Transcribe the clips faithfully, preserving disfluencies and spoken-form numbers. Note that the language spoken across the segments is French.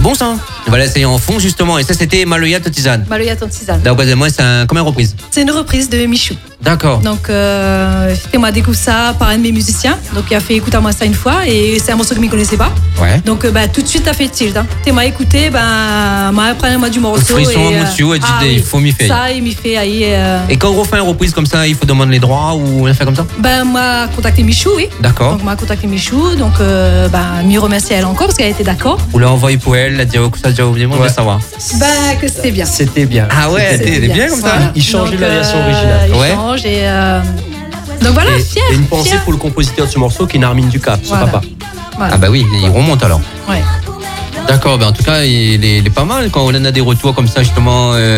bon ça. On va l'essayer en fond justement. Et ça c'était Maloya ton tisane. Maloya ton tisane. Donc moi c'est un, comme une reprise. C'est une reprise de Michou. D'accord. Donc euh, c'était moi découvert ça par un de mes musiciens. Donc il a fait écouter à moi ça une fois et c'est un morceau que je ne connaissais pas. Ouais. Donc euh, bah, tout de suite t'as fait tilt. Hein. Tu m'as écouté, ben bah, après moi du morceau. Le frisson et, à monsieur, ah, il oui. faut m'y faire. Ça il m'y fait. Aïe, euh... Et quand on refait une reprise comme ça, il faut demander les droits ou on fait comme ça? Ben moi contacté Michou, oui. D'accord. Donc moi contacté Michou, donc euh, ben m'y remercier elle encore parce qu'elle était d'accord. Vous l'avez envoyé pour elle, la dire que ça déjà oublié, moi on veut savoir. Ben que c'était bien. C'était bien. Ah ouais, c'était bien. bien comme ça. Voilà. Il changeait donc, la version euh, originale. Il Ouais. change et euh... donc voilà, Et, fier. et une pensée fier. pour le compositeur de ce morceau qui est Narmine Ducap, son Voilà. papa. Voilà. Ah bah oui, il remonte alors. Ouais. D'accord, ben en tout cas, il est, il est pas mal quand on a des retours comme ça, justement, euh,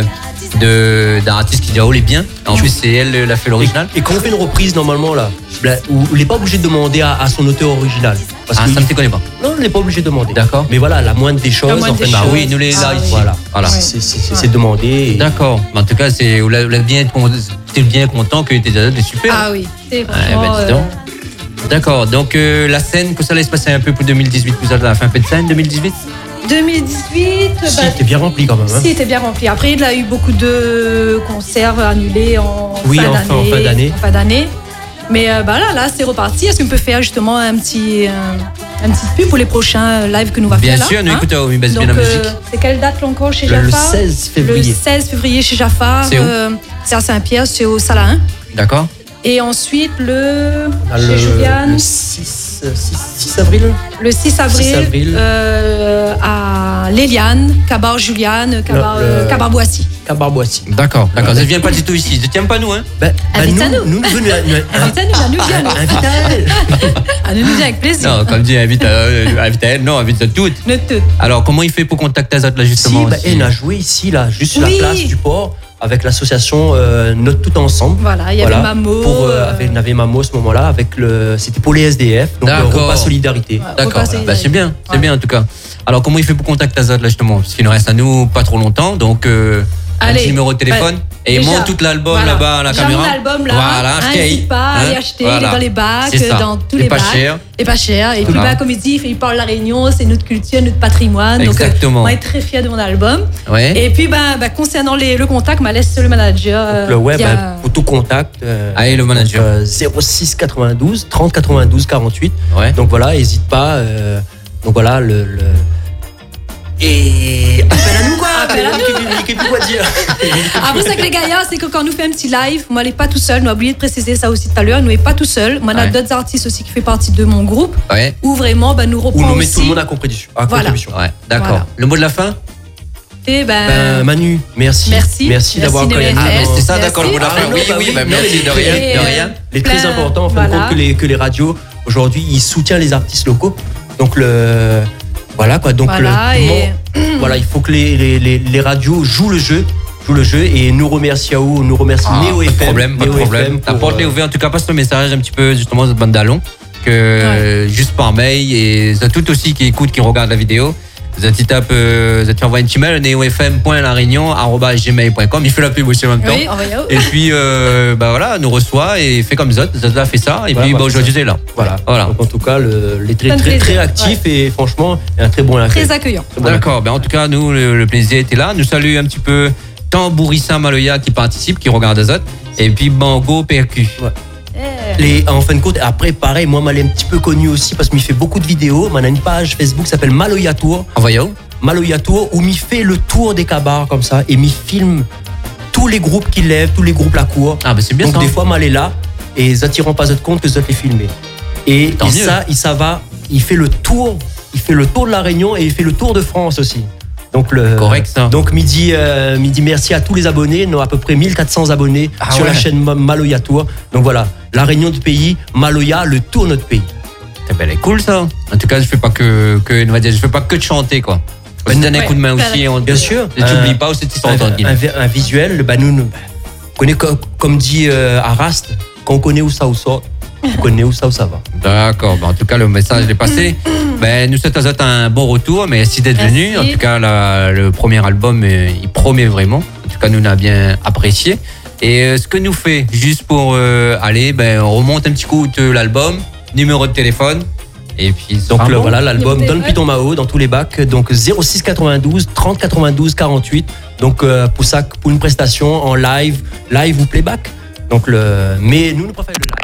de, d'un artiste qui dit, oh, il est bien. En plus, c'est elle, elle a fait l'original. Et, et quand on fait une reprise, normalement, là, là où il n'est pas obligé de demander à, à son auteur original. Parce Ah, que ça il- ne te connaît pas. Non, on n'est pas obligé de demander. D'accord. Mais voilà, la moindre des choses, La moindre en fait, des bah choses. oui, nous les là Ah, ici. oui. Voilà, Voilà. Ouais. c'est, c'est, c'est, c'est demandé. Et... D'accord. Mais en tout cas, c'est, vous l'avez bien, t'es bien content que tes dates est super. Ah oui, c'est Ouais, franchement. ben, dis donc. D'accord. Donc, euh, la scène, que ça allait se passer un peu pour deux mille dix-huit. Vous avez fait un peu de scène deux mille dix-huit? deux mille dix-huit, Si, bah, t'es bien rempli quand même. Hein. si, était bien rempli. Après, il a eu beaucoup de concerts annulés en Oui, fin en fin- d'année. en fin d'année. en fin d'année. Mais euh, bah là, là, c'est reparti. Est-ce qu'on peut faire justement un petit, un, un petit pub pour les prochains lives que nous va Bien faire sûr, là, nous hein? écoutons, oui, baisse bien Donc, la euh, musique. c'est quelle date là encore chez Le, le Jafar? seize février. Le seize février chez Jafar. C'est où euh, c'est à Saint-Pierre, c'est au Sala un. D'accord. Et ensuite, le. Ah, chez le, Juliane. le six, euh, six, six avril. Le six avril, six avril. euh, à Léliane, Cabar Juliane, Cabar, Le- euh, Cabar Boissy. Cabar-Boissy. D'accord. D'accord. Ça ne vient pas du tout ici. Ne tiens pas nous, hein. Ben, ben Invite nous, à nous. nous, nous, nous, nous, Invite à nous, à nous bien. invite à elle. À nous, nous bien avec plaisir. Non, comme dit, invite à, euh, invite à elle. Non, invite à toutes. Nous toutes. Alors, comment il fait pour contacter Azat là Si, justement ben, aussi elle a joué ici, là, juste sur Oui. la place du port, avec l'association euh, Note Tout Ensemble. Voilà, il y avait Mamo. Pour, euh, euh, avec, il y avait Mamo à ce moment-là, avec le, c'était pour les S D F, donc le D'accord. repas solidarité. Ouais. D'accord. Repas Bah, c'est bien, c'est Ouais. bien en tout cas. Alors, comment il fait pour contacter Azat là justement? Parce qu'il nous reste à nous pas trop longtemps, donc euh, un Allez. petit numéro de téléphone. Ouais. Et Déjà, monte tout l'album voilà. là-bas à la Déjà, caméra. mon album là, Voilà, hein, achetez. n'hésite pas à aller Hein, acheter, voilà. il est dans les bacs, C'est ça. dans tous Et les pas bacs. cher. Et pas cher. Et puis, Voilà. bah, comme il dit, il parle de la Réunion, c'est notre culture, notre patrimoine. Exactement. Donc, euh, on est très fiers de mon album. Ouais. Et puis, bah, bah, concernant les, le contact, ma laisse le manager. euh, Le web, qui a- hein, pour tout contact. euh, Allez, le manager. donc, euh, zéro six quatre-vingt-douze trente quatre-vingt-douze quarante-huit. Ouais. Donc voilà, n'hésite pas. euh, donc voilà, le. le... Et appelle à nous quoi. Appelle à nous. Il n'y a plus quoi dire. Après, c'est que les gars, c'est que quand on nous fait un petit live, moi, elle n'est pas tout seul. On a oublié de préciser ça aussi tout à l'heure. Nous n'est pas tout seul. Moi, on a Ouais. d'autres artistes aussi qui font partie de mon groupe Ouais. où vraiment, bah, nous Où reprend nous met aussi. tout le monde à contribution. À Voilà. contribution. Ouais. D'accord. Voilà. Le mot de la fin? Et ben, Ben, Manu, merci. Merci. Merci d'avoir Merci, quand même. N E F L. Ah, c'est ça, Merci. d'accord, le mot de la fin. Ah, non, Oui, bah oui, oui, bah, non, merci mais de rien, et, de euh, rien. Il est très Plein- important, en fin de voilà. compte, que les, que les radios, aujourd'hui, ils soutiennent les artistes locaux. Donc, le. Voilà, quoi. Donc, Voilà, le, et- comment- voilà, il faut que les, les, les, les radios jouent le jeu. Jouent le jeu et nous remercie à vous, nous remercie Ah, Néo pas F M. de problème, pas de Néo problème. F M La pour, porte est euh, ouverte. En tout cas, passe le message un petit peu justement de bande d'Allon que euh, juste par mail et ça tout aussi qui écoute, qui regarde la vidéo. Vous avez tape, euh, vous avez envoyé un petit mail neofm point la réunion arobase gmail point com. Il fait la pub aussi en même temps. Oui, envoyez. Et puis euh, bah voilà, nous reçoit et fait comme Zot. Zot a fait ça et Voilà, puis bah, bah, aujourd'hui c'est là. Voilà. Voilà. Donc, en tout cas, le, les très, Plein de très, très plaisir, actif et franchement, un très bon accueil. Très accueillant. Très bon D'accord. Ben en tout cas, nous le, le plaisir était là. Nous saluons un petit peu tant Bourissa Maloya qui participe, qui regarde Zot, et puis Bango Percu. Eh. Les, en fin de compte, après, pareil, moi, je l'ai un petit peu connu aussi parce qu'il fait beaucoup de vidéos. On a une page Facebook qui s'appelle Maloya Tour. Envoyez où? Maloya Tour, où il fait le tour des cabars comme ça et il filme tous les groupes qu'il lève, tous les groupes la cour. Ah ben c'est bien Donc, ça. des fois, mal est là et ils attirant pas de compte que ça les filmé. Et, Tant et mieux. ça, il, ça va, il fait le tour, il fait le tour de la Réunion et il fait le tour de France aussi. Donc, le, Correct, ça. Donc, midi, euh, midi, merci à tous les abonnés. Nous avons à peu près mille quatre cents abonnés Ah sur ouais. la chaîne Ma- Maloya Tour. Donc voilà, la Réunion du pays, Maloya, le tour de notre pays. Eh ben, elle est cool ça. En tout cas, je fais pas que, que on va dire, je fais pas que de chanter quoi. Ben, Je donne un ouais, coup de main voilà. aussi. On, Bien sûr. Et tu Euh, n'oublies pas aussi tu un, s'entends. un, un visuel, bah, nous, nous bah, on connaît co- comme dit euh, Arast, quand on connaît où ça où sort, on connaît où ça où ça va. D'accord. Ben, en tout cas, le message est passé. Ben, nous souhaitons un bon retour. Merci d'être Merci. venu. En tout cas, la- le premier album, euh, il promet vraiment. En tout cas, nous l'avons bien apprécié. Et euh, ce que nous fait, juste pour euh, aller, ben, on remonte un petit coup de l'album, numéro de téléphone. Et puis, Donc ah le, bon voilà l'album Il y a Donne des- Python Mao dans tous les bacs. Donc zéro six quatre-vingt-douze trente quatre-vingt-douze quarante-huit. Donc euh, pour ça, pour une prestation en live, live ou playback. Donc le, mais nous nous préférons le live.